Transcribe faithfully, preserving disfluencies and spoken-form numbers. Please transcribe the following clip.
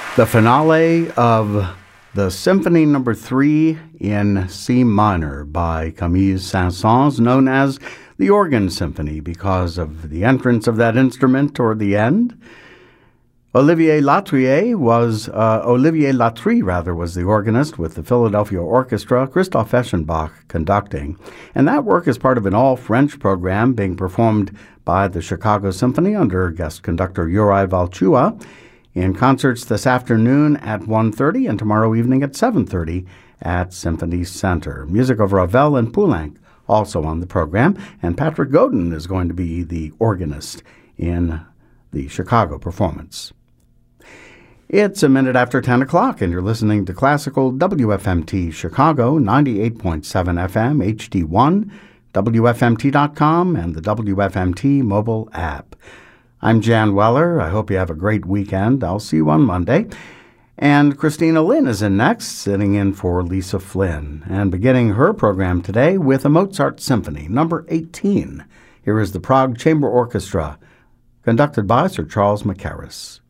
The finale of the Symphony Number Three in C minor by Camille Saint-Saëns, known as the Organ Symphony because of the entrance of that instrument toward the end. Olivier Latreille was uh, Olivier Latreille rather was the organist with the Philadelphia Orchestra, Christoph Eschenbach conducting, and that work is part of an all-French program being performed by the Chicago Symphony under guest conductor Uri Valchua in concerts this afternoon at one thirty and tomorrow evening at seven thirty at Symphony Center. Music of Ravel and Poulenc also on the program, and Patrick Godin is going to be the organist in the Chicago performance. It's a minute after ten o'clock, and you're listening to Classical W F M T Chicago, ninety-eight point seven F M, H D one, W F M T dot com, and the W F M T mobile app. I'm Jan Weller. I hope you have a great weekend. I'll see you on Monday. And Christina Lynn is in next, sitting in for Lisa Flynn, and beginning her program today with a Mozart Symphony, number eighteen. Here is the Prague Chamber Orchestra, conducted by Sir Charles Mackerras.